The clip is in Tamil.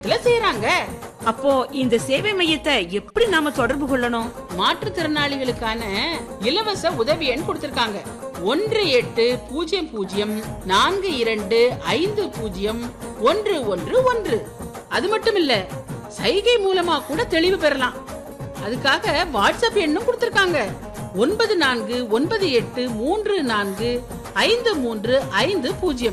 செய்யறாங்க. அப்போ இந்த சேவை மையத்தை எப்படி நாம தொடர்பு கொள்ளணும்? மாற்றுத்திறனாளிகளுக்கான இலவச உதவி எண் கொடுத்திருக்காங்க. 180042501111. அது மட்டும் இல்ல, சைகை மூலமா கூட தெளிவு பெறலாம். அதுக்காக வாட்ஸ்அப் எண்ணும் கொடுத்திருக்காங்க. 9498345350.